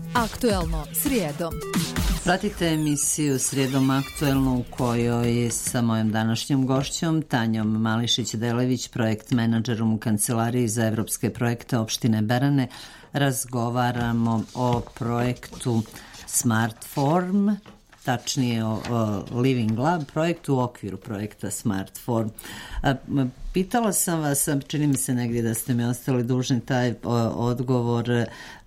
Aktuelno srijedom. Pratite emisiju Srijedom aktuelno u kojoj sa mojom današnjom gošćom Tanjom Mališić-Delević, projekt menadžerom u Kancelariji za evropske projekte opštine Berane, razgovaramo o projektu Smartform, tačnije o Living Lab projektu u okviru projekta Smartform. Pitala sam vas, čini mi se negdje da ste mi ostali dužni taj odgovor,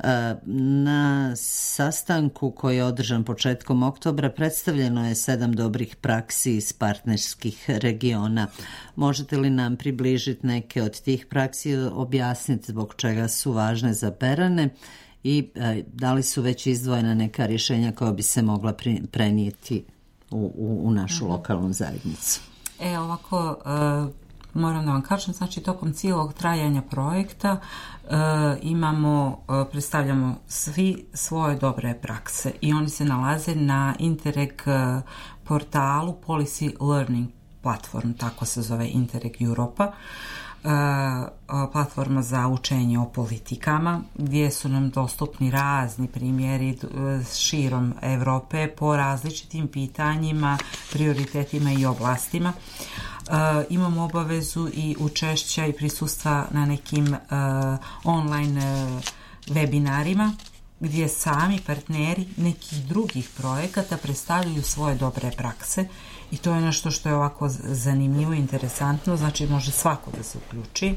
na sastanku koji je održan početkom oktobra predstavljeno je 7 dobrih praksi iz partnerskih regiona. Možete li nam približiti neke od tih praksi, objasniti zbog čega su važne za Berane i da li su već izdvojena neka rješenja koja bi se mogla prenijeti u našu lokalnu zajednicu? Ovako, moram da vam kažem, znači tokom cijelog trajanja projekta predstavljamo svi svoje dobre prakse i oni se nalaze na Interreg portalu Policy Learning Platform, tako se zove Interreg Europa, platforma za učenje o politikama, gdje su nam dostupni razni primjeri širom Evrope po različitim pitanjima, prioritetima i oblastima. Imamo obavezu i učešća i prisustva na nekim online webinarima gdje sami partneri nekih drugih projekata predstavljaju svoje dobre prakse i to je nešto što je ovako zanimljivo i interesantno, znači može svako da se uključi.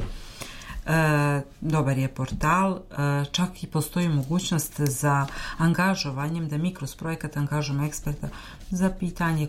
Dobar je portal, čak i postoji mogućnost za angažovanjem, da mi kroz projekat angažujemo eksperta za pitanje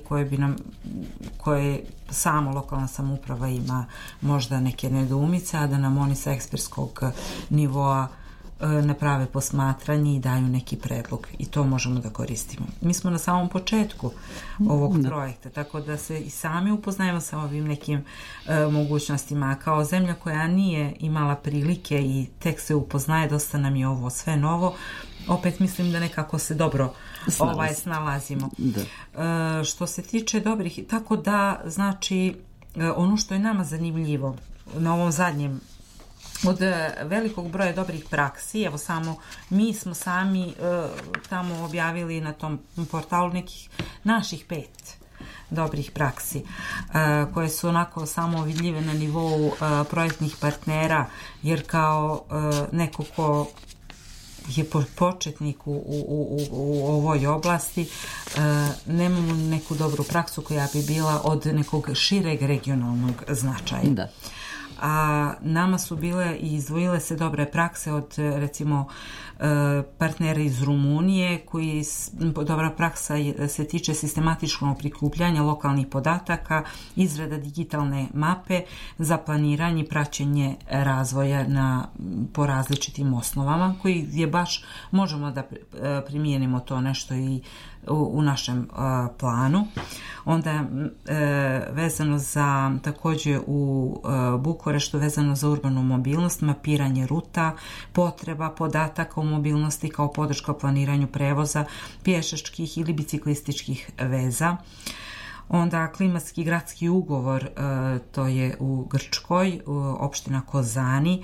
koje samo lokalna samouprava ima možda neke nedoumice, a da nam oni sa ekspertskog nivoa naprave posmatranje i daju neki predlog i to možemo da koristimo. Mi smo na samom početku ovog projekta, tako da se i sami upoznajemo sa ovim nekim mogućnostima. Kao zemlja koja nije imala prilike i tek se upoznaje, dosta nam je ovo sve novo, opet mislim da nekako se dobro snalazimo. Što se tiče dobrih, tako da znači ono što je nama zanimljivo na ovom zadnjem od velikog broja dobrih praksi, evo mi smo sami tamo objavili na tom portalu nekih naših 5 dobrih praksi koje su onako samo vidljive na nivou projektnih partnera, jer kao neko ko je početnik u ovoj oblasti, nemamo neku dobru praksu koja bi bila od nekog šireg regionalnog značaja. Da. A nama su bile i izdvojile se dobre prakse od recimo partnera iz Rumunije, koji dobra praksa se tiče sistematičnog prikupljanja lokalnih podataka, izrada digitalne mape za planiranje i praćenje razvoja po različitim osnovama, koji je baš možemo da primijenimo to nešto i u našem planu. Onda vezano za također u Bukureštu, vezano za urbanu mobilnost, mapiranje ruta, potreba podataka o mobilnosti kao podrška planiranju prevoza pješačkih ili biciklističkih veza. Onda klimatski gradski ugovor, to je u Grčkoj, opština Kozani.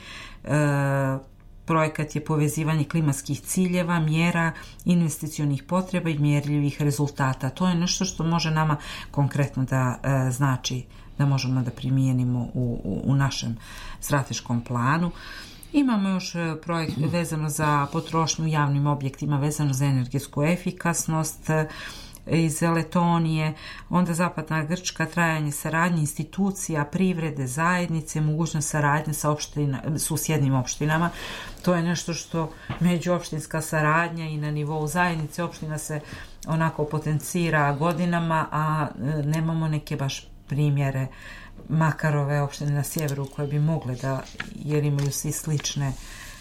Projekat je povezivanje klimatskih ciljeva, mjera, investicionih potreba i mjerljivih rezultata. To je nešto što može nama konkretno da znači da možemo da primijenimo u našem strateškom planu. Imamo još projekt vezano za potrošnju u javnim objektima, vezano za energetsku efikasnost iz Letonije, onda zapadna Grčka, trajanje saradnje institucija, privrede, zajednice, mogućnost saradnje sa susjednim opštinama. To je nešto što međuopštinska saradnja i na nivou zajednice opština se onako potencira godinama, a nemamo neke baš primjere, makar ove opštine na sjeveru koje bi mogle da, jer imaju svi slične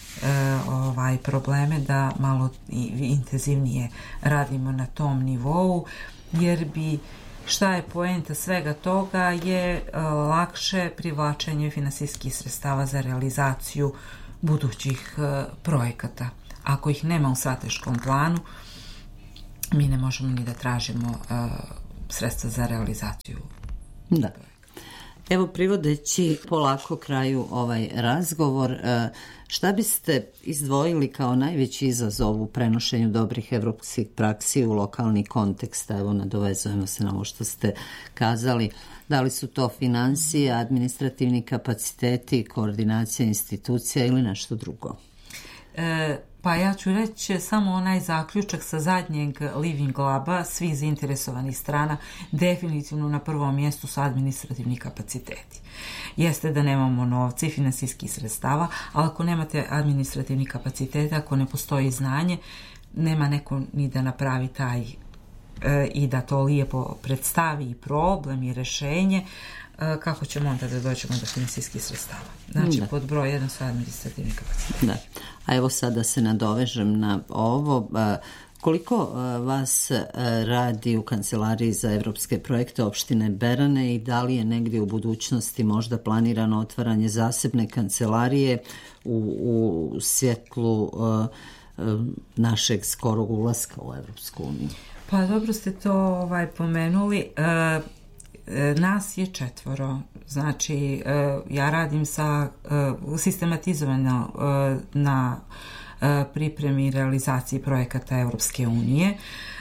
probleme, da malo intenzivnije radimo na tom nivou, jer bi šta je poenta svega toga je lakše privlačenje finansijskih sredstava za realizaciju budućih projekata. Ako ih nema u strateškom planu, mi ne možemo ni da tražimo sredstva za realizaciju. Da. Evo, privodeći polako kraju ovaj razgovor, šta biste izdvojili kao najveći izazov u prenošenju dobrih evropskih praksi u lokalni kontekst? Evo, nadovezujemo se na ovo što ste kazali. Da li su to financije, administrativni kapaciteti, koordinacija institucija ili nešto drugo? Pa ja ću reći samo onaj zaključak sa zadnjeg Living Laba, svih zainteresovanih strana, definitivno na prvom mjestu su administrativni kapaciteti. Jeste da nemamo novca i finansijskih sredstava, ali ako nemate administrativni kapacitet, ako ne postoji znanje, nema neko ni da napravi taj i da to lijepo predstavi i problem i rješenje, kako ćemo onda da dođemo do finansijskih sredstava. Znači, pod broj 1 su administrativni kapaciteti. Da. A evo sad da se nadovežem na ovo. Koliko vas radi u Kancelariji za evropske projekte opštine Berane i da li je negdje u budućnosti možda planirano otvaranje zasebne kancelarije u svjetlu našeg skorog ulaska u Evropsku uniju? Pa dobro ste to pomenuli. Nas je 4. Znači, ja radim sistematizovano na pripremi i realizaciji projekata Europske unije.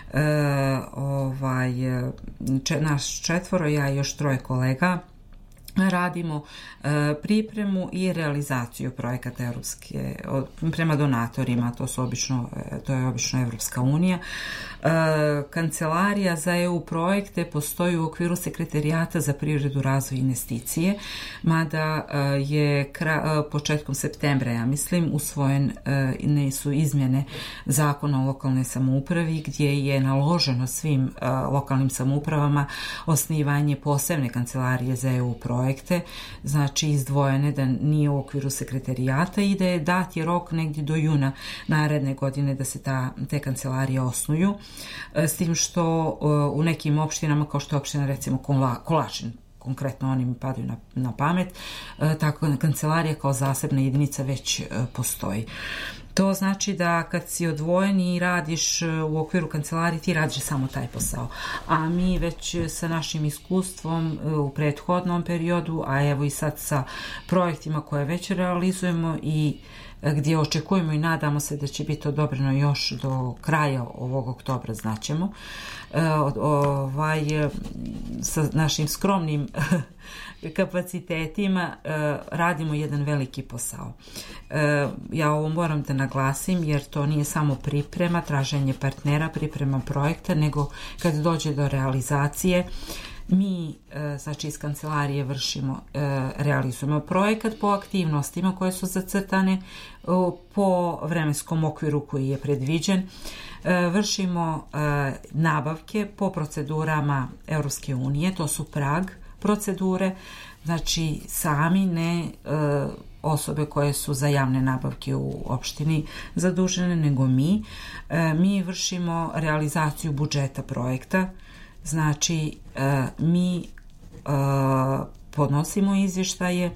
Naš 4, ja i još 3 kolega radimo pripremu i realizaciju projekata europske prema donatorima, to je obično Evropska unija. Kancelarija za EU projekte postoji u okviru Sekretarijata za privredu, razvoj i investicije, mada je početkom septembra, ja mislim, usvojene su izmjene Zakona o lokalnoj samoupravi gdje je naloženo svim lokalnim samoupravama osnivanje posebne kancelarije za EU projekte, znači izdvojene, da nije u okviru sekretarijata i da je dat je rok negdje do juna naredne godine da se te kancelarije osnuju, s tim što u nekim opštinama, kao što je opština recimo Kolašin, konkretno oni mi padaju na pamet, tako kancelarija kao zasebna jedinica već postoji. To znači da kad si odvojen i radiš u okviru kancelarije, ti radiš samo taj posao. A mi već sa našim iskustvom u prethodnom periodu, a evo i sad sa projektima koje već realizujemo i gdje očekujemo i nadamo se da će biti odobreno još do kraja ovog oktobra, znaćemo, sa našim skromnim kapacitetima radimo jedan veliki posao. Ja ovo moram da naglasim jer to nije samo priprema, traženje partnera, priprema projekta, nego kad dođe do realizacije mi, znači iz kancelarije realizujemo projekat po aktivnostima koje su zacrtane po vremenskom okviru koji je predviđen. Vršimo nabavke po procedurama Europske unije, to su prag procedure, znači sami ne osobe koje su za javne nabavke u opštini zadužene, nego mi. Mi vršimo realizaciju budžeta projekta, znači mi podnosimo izvještaje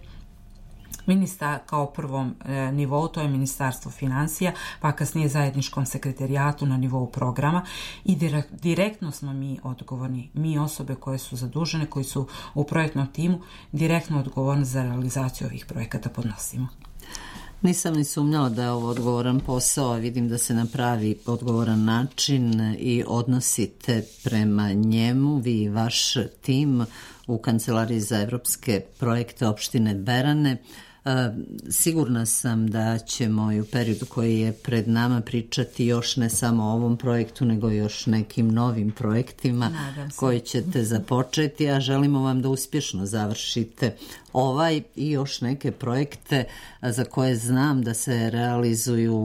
kao prvom nivou, to je Ministarstvo financija, pa kasnije zajedničkom sekretarijatu na nivou programa i direktno smo mi odgovorni, mi osobe koje su zadužene, koji su u projektnom timu, direktno odgovorni za realizaciju ovih projekata podnosimo. Nisam ni sumnjala da je ovo odgovoran posao, a vidim da se na pravi odgovoran način i odnosite prema njemu, vi i vaš tim u Kancelariji za evropske projekte opštine Berane. Sigurna sam da ćemo i u periodu koji je pred nama pričati još ne samo o ovom projektu, nego i još nekim novim projektima koji ćete započeti, a želimo vam da uspješno završite ovaj i još neke projekte za koje znam da se realizuju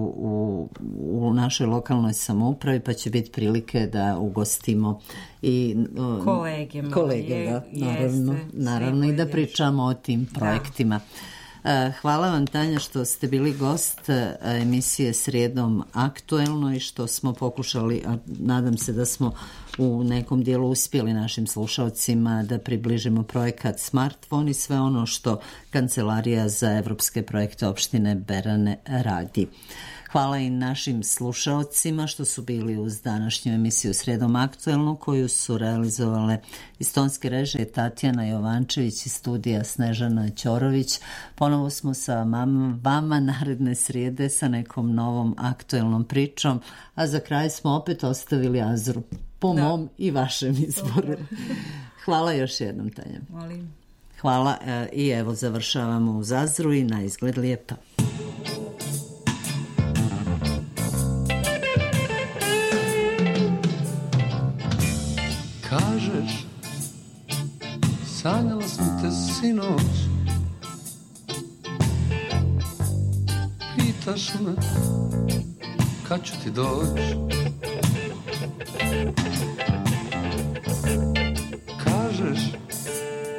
u našoj lokalnoj samoupravi, pa će biti prilike da ugostimo i kolege, da, naravno i da pričamo o tim projektima. Hvala vam, Tanja, što ste bili gost emisije Srijedom aktuelno i što smo pokušali, a nadam se da smo u nekom dijelu uspjeli našim slušalcima da približimo projekat Smartphone i sve ono što Kancelarija za evropske projekte opštine Berane radi. Hvala i našim slušaocima što su bili uz današnju emisiju Srijedom aktuelnu, koju su realizovale iz tonske režije Tatjana Jovančević i studija Snežana Ćorović. Ponovo smo sa vama naredne srijede sa nekom novom aktuelnom pričom, a za kraj smo opet ostavili Azru po mom i vašem izboru. Hvala još jednom, Tanja. Molim. Hvala i evo završavamo uz Azru i na izgled lijepa. Kažeš, sanjala sam te sinoć, pitaš me kad ću ti doći. Kažeš,